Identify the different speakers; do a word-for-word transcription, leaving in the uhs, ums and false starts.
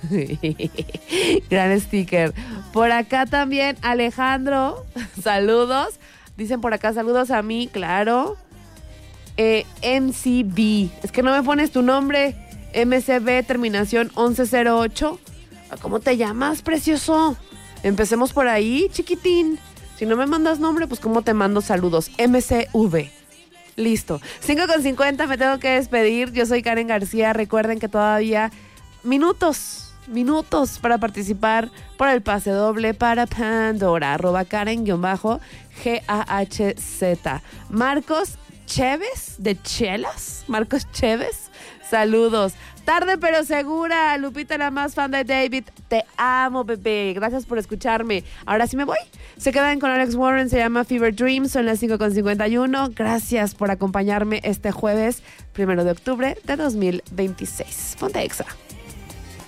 Speaker 1: Gran sticker. Por acá también Alejandro, saludos. Dicen por acá, saludos a mí, claro. Eh, M C B, es que no me pones tu nombre. M C B, terminación once cero ocho. ¿Cómo te llamas, precioso? Empecemos por ahí, chiquitín. Si no me mandas nombre, pues ¿cómo te mando saludos? M C V. Listo. cinco con cincuenta, me tengo que despedir. Yo soy Karen García. Recuerden que todavía minutos, minutos para participar por el pase doble para Pandora. Arroba Karen-G A H Z. Marcos Chévez, de Chelas. Marcos Chévez. Saludos. Tarde pero segura. Lupita, la más fan de David. Te amo, bebé. Gracias por escucharme. Ahora sí me voy. Se quedan con Alex Warren. Se llama Fever Dreams. Son las cinco con cincuenta y uno. Gracias por acompañarme este jueves, primero de octubre de dos mil veintiséis. Ponte Exa.